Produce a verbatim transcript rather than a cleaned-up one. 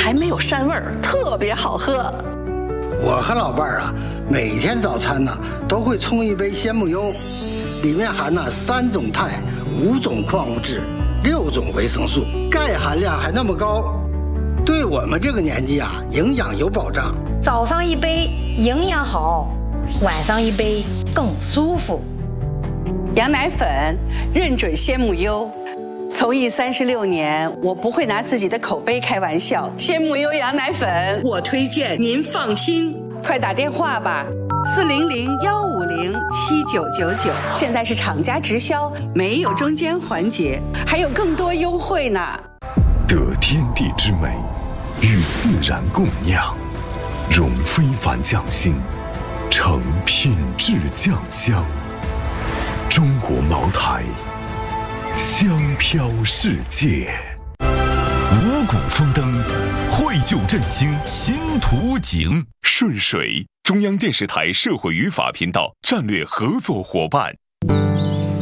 还没有膻味儿，特别好喝。 我和老伴儿啊，每天早餐呢都会冲一杯鲜木优，里面含了三种钛、五种矿物质、六种维生素，钙含量还那么高，对我们这个年纪啊，营养有保障。 早上一杯营养好，晚上一杯更舒服。 羊奶粉认准鲜木优。从艺三十六年，我不会拿自己的口碑开玩笑。鲜木优羊奶粉，我推荐，您放心。快打电话吧，四零零幺五零七九九九。现在是厂家直销，没有中间环节，还有更多优惠呢。 得天地之美，与自然共酿，融非凡匠心，成品质酱香。中国茅台。香飘世界，五谷丰登，绘就振兴新图景。顺水，中央电视台社会与法频道战略合作伙伴。